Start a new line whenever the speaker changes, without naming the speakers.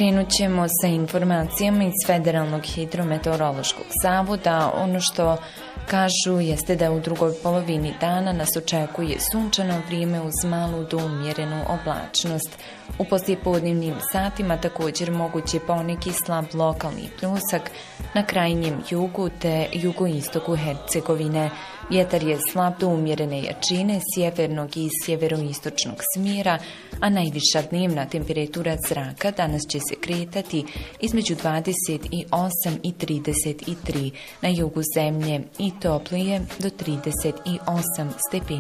Krenut ćemo sa informacijama iz Federalnog hidrometeorološkog zavoda. Ono što kažu jeste da u drugoj polovini dana nas očekuje sunčano vrijeme uz malu do umjerenu oblačnost. U poslijepodnevnim satima također moguće poneki slab lokalni pljusak na krajnjem jugu te jugoistoku Hercegovine. Vjetar je slab do umjerene jačine sjevernog i sjeveroistočnog smjera, a najviša dnevna temperatura zraka danas će se kretati između 28 i 33, na jugu zemlje i toplije do 38 stepeni